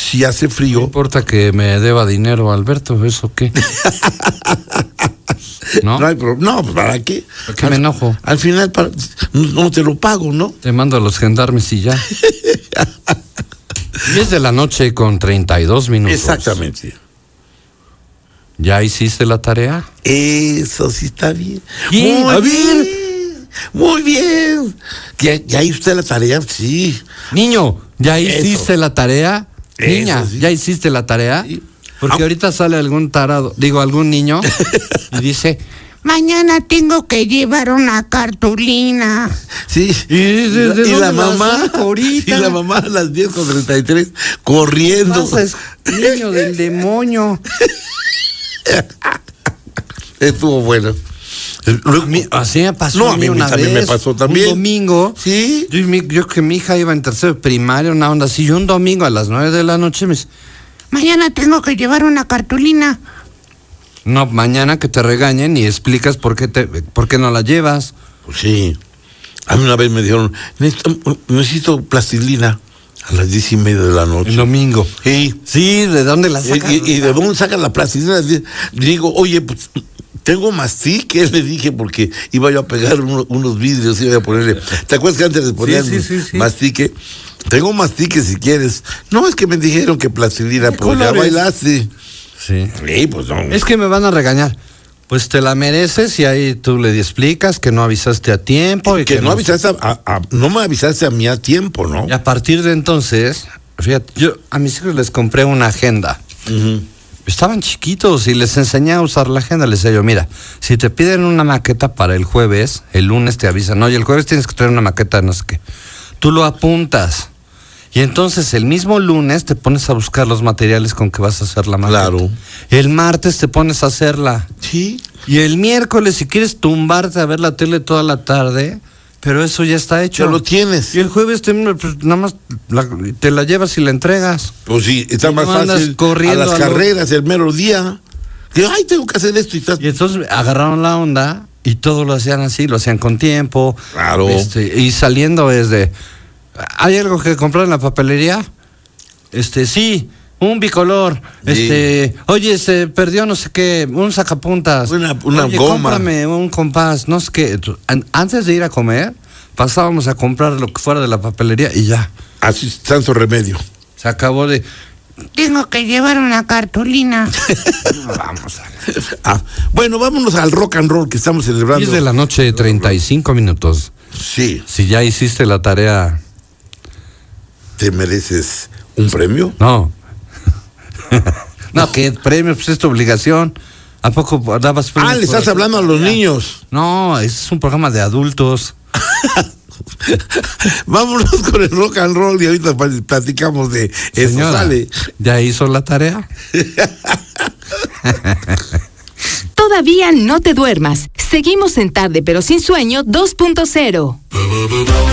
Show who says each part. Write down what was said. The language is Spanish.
Speaker 1: si hace
Speaker 2: No
Speaker 1: frío.
Speaker 2: importa que me deba dinero, Alberto, ¿eso qué? ¿No?
Speaker 1: No hay problema. No, pues, ¿para qué?
Speaker 2: ¿Por qué me enojo?
Speaker 1: Al final no te lo pago, ¿no?
Speaker 2: Te mando a los gendarmes y ya. 10 de la noche con 32 minutos.
Speaker 1: Exactamente.
Speaker 2: ¿Ya hiciste la tarea?
Speaker 1: Eso sí está bien.
Speaker 2: ¿Quién?
Speaker 1: Muy
Speaker 2: A
Speaker 1: bien. Muy bien. ¿Ya hizo usted la tarea? Sí.
Speaker 2: Niño, ¿ya hiciste
Speaker 1: Eso.
Speaker 2: la tarea? Niña,
Speaker 1: Eso sí.
Speaker 2: ¿ya hiciste la tarea?
Speaker 1: Sí.
Speaker 2: Porque ahorita sale algún tarado, algún niño, y dice, mañana tengo que llevar una cartulina.
Speaker 1: Sí.
Speaker 2: ¿Y desde
Speaker 1: y la
Speaker 2: dónde la
Speaker 1: mamá
Speaker 2: saco ahorita?
Speaker 1: Y la mamá a las 10:33 corriendo.
Speaker 2: Pasa, niño del demonio.
Speaker 1: Estuvo bueno. Luego,
Speaker 2: Así me pasó
Speaker 1: no,
Speaker 2: a mí
Speaker 1: a mí
Speaker 2: una
Speaker 1: también
Speaker 2: vez.
Speaker 1: me pasó también.
Speaker 2: Un domingo.
Speaker 1: Sí.
Speaker 2: Yo que mi hija iba en tercero de primaria, una onda así. Y un domingo a las 9 de la noche me dice, mañana tengo que llevar una cartulina. No, mañana que te regañen y explicas por qué no la llevas.
Speaker 1: Pues sí. A mí una vez me dijeron, necesito plastilina a las 10:30 de la noche.
Speaker 2: El domingo.
Speaker 1: Sí.
Speaker 2: Sí, ¿de dónde la sacas?
Speaker 1: ¿Y de dónde sacan la plastilina? Digo, oye, pues tengo mastique, le dije, porque iba yo a pegar unos vidrios, iba a ponerle. ¿Te acuerdas que antes les ponían
Speaker 2: Sí.
Speaker 1: mastique? Tengo mastique si quieres. No, es que me dijeron que plastilina, pues ya bailaste.
Speaker 2: Sí.
Speaker 1: Sí, pues no.
Speaker 2: Es que me van a regañar. Pues te la mereces y ahí tú le explicas que no avisaste a tiempo. Y
Speaker 1: que no avisaste no me avisaste a mí a tiempo, ¿no?
Speaker 2: Y a partir de entonces, fíjate, yo a mis hijos les compré una agenda.
Speaker 1: Uh-huh.
Speaker 2: Estaban chiquitos y les enseñé a usar la agenda. Les decía yo, mira, si te piden una maqueta para el jueves, el lunes te avisan, oye, el jueves tienes que traer una maqueta, no sé qué. Tú lo apuntas. Y entonces el mismo lunes te pones a buscar los materiales con que vas a hacer la maqueta.
Speaker 1: Claro.
Speaker 2: El martes te pones a hacerla.
Speaker 1: Sí.
Speaker 2: Y el miércoles, si quieres tumbarte a ver la tele toda la tarde, pero eso ya está hecho.
Speaker 1: Ya lo tienes.
Speaker 2: Y el jueves pues, nada más te la llevas y la entregas.
Speaker 1: Pues sí, está
Speaker 2: Y
Speaker 1: más
Speaker 2: no andas
Speaker 1: fácil
Speaker 2: corriendo
Speaker 1: a las carreras el mero día. Que, ay, tengo que hacer esto y estás...
Speaker 2: Y entonces agarraron la onda y todo lo hacían así, lo hacían con tiempo.
Speaker 1: Claro.
Speaker 2: Y saliendo es de, ¿hay algo que comprar en la papelería? Sí, un bicolor.
Speaker 1: Sí.
Speaker 2: Oye, se perdió no sé qué, un sacapuntas.
Speaker 1: Una
Speaker 2: Oye,
Speaker 1: goma.
Speaker 2: cómprame un compás, no sé qué. Antes de ir a comer, pasábamos a comprar lo que fuera de la papelería y ya.
Speaker 1: Así, santo remedio.
Speaker 2: Se acabó de... Tengo que llevar una cartulina. Vamos a...
Speaker 1: Bueno, vámonos al rock and roll que estamos celebrando.
Speaker 2: 10 de la noche, 35 minutos.
Speaker 1: Sí.
Speaker 2: Si ya hiciste la tarea...
Speaker 1: ¿Te mereces un premio?
Speaker 2: No. No, ¿qué premio? Pues es tu obligación. ¿A poco dabas premios?
Speaker 1: Le estás hablando a los niños.
Speaker 2: No, es un programa de adultos.
Speaker 1: Vámonos con el rock and roll y ahorita platicamos de eso.
Speaker 2: Señora,
Speaker 1: Sale.
Speaker 2: ¿ya hizo la tarea?
Speaker 3: Todavía no te duermas. Seguimos en Tarde pero sin sueño 2.0.